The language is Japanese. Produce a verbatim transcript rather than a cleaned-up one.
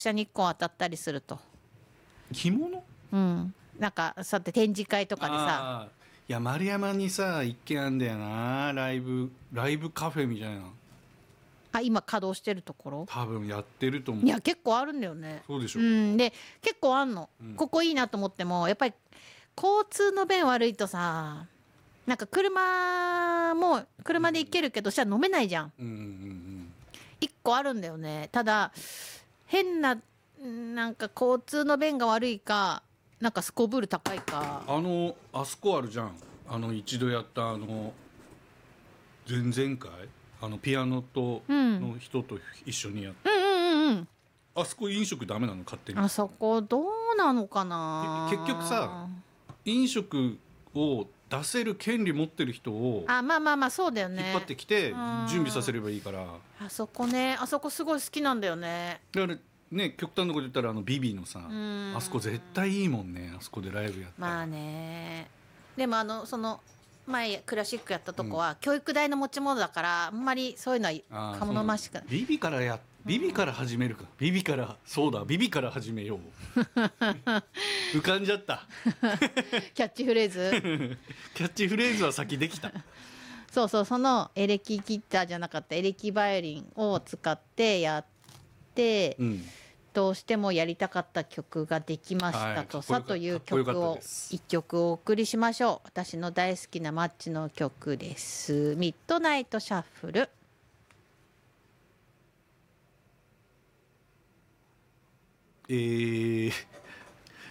射日光当たったりすると。 着物？ うんなんかそうやって展示会とかでさ。 あーいや丸山にさ一軒あんだよな、ライブライブカフェみたいな。 あ今稼働してるところ多分やってると思う。 いや結構あるんだよね。 そうでしょ。 うんで結構あんの、 うんここいいなと思ってもやっぱり交通の便悪いとさ、なんか車も車で行けるけどしたら飲めないじゃん。 うんうんうん一個あるんだよね。ただ変ななんか交通の便が悪いか、なんかすこぶる高いか。 あのあそこあるじゃん、あの一度やったあの前々回あのピアノとの人と一緒にやった、 うんうんうんうん。 あそこ飲食ダメなの勝手に。 あそこどうなのかな。 結局さ飲食を出せる権利持ってる人をあまあまあまあそうだよね。 引っ張ってきて準備させればいいから。 あそこね、あそこすごい好きなんだよね。 だからね、極端なこと言ったらあのビビのさ、あそこ絶対いいもんね、あそこでライブやったら。 まあね。でもあのその前クラシックやったとこは、教育代の持ち物だからあんまりそういうのはかものましくない。 ビビからやビビから始めるか、ビビからそうだビビから始めよう浮かんじゃったキャッチフレーズキャッチフレーズは先できたそうそう、そのエレキギターじゃなかったエレキバイオリンを使ってやって、 うん、 どうしてもやりたかった曲ができましたとさ、 はい、 という曲を一曲お送りしましょう。私の大好きなマッチの曲です。ミッドナイトシャッフル。 えー